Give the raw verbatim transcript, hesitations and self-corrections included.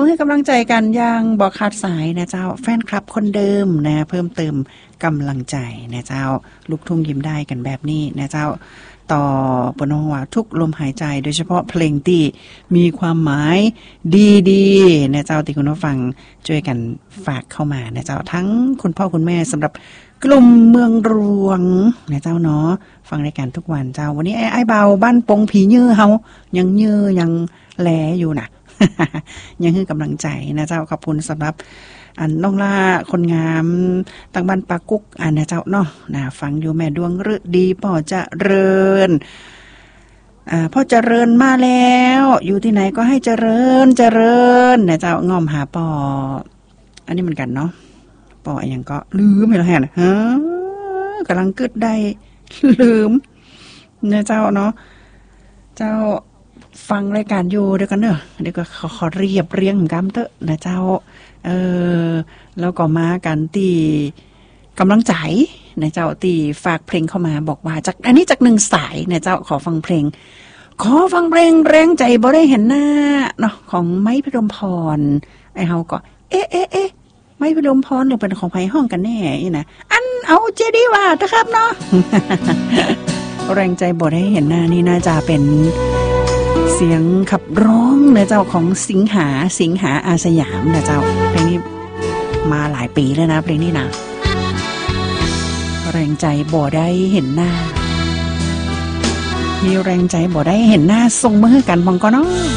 ให้กำลังใจกันอย่างบอกขาดสายนะเจ้าแฟนคลับคนเดิมนะเพิ่มเติมกำลังใจนะเจ้าลูกทุ่งยิ้มได้กันแบบนี้นะเจ้าต่อปนว่าทุกลมหายใจโดยเฉพาะเพลงที่มีความหมายดีๆนะเจ้าที่คุณผู้ฟังช่วยกันฝากเข้ามานะเจ้าทั้งคุณพ่อคุณแม่สำหรับกลุ่มเมืองรวงนะเจ้าเนาะฟังรายการทุกวันเจ้าวันนี้ไอ้ไอ้เบาบ้านปงผียื้อเฮายังยื้อยังแลอยู่นะ ยังให้กำลังใจนะเจ้าขอบคุณสำหรับอันน้องล่าคนงามตั้งบ้านปากุกอันนะเจ้าเนาะนะฟังอยู่แม่ดวงฤดีพ่อเจริญอ่าพ่อเจริญมาแล้วอยู่ที่ไหนก็ให้เจริญเจริญนะเจ้างอมหาปออันนี้เหมือนกันเนาะปออย่างก็ลืมไปแล้วแฮะฮะกำลังกึดได้ลืมนะเจ้าเนาะเจ้าฟังรายการอยู่เดี๋ยวกันเนอะเดี๋ยวก็ขอขอเรียบเรียงกำเตอะนะเจ้าเออแล้วก็มากันตีกำลังใจนะเจ้าตีฝากเพลงเข้ามาบอกว่าจากอันนี้จากหนึ่งสายนะเจ้าขอฟังเพลงขอฟังเพลงแรงใจบ่ได้เห็นหน้าเนาะของไม้พิรมพรไอเฮาก็เอ๊ะเอ๊ะเอ๊ะไม้พิรมพรหรือเป็นของไผ่ห้องกันแน่นี่นะอันเอาเจดีว่านะครับเนาะ แรงใจบ่ได้เห็นหน้านี่น่าจะเป็นเสียงขับร้องนะเจ้าของสิงหาสิงหาอาสยามนะเจ้าเพลงนี้มาหลายปีแล้วนะเพลงนี้นะแรงใจบ่ได้เห็นหน้ามีแรงใจบ่ได้เห็นหน้าส่งมาให้กันบังก็เนาะ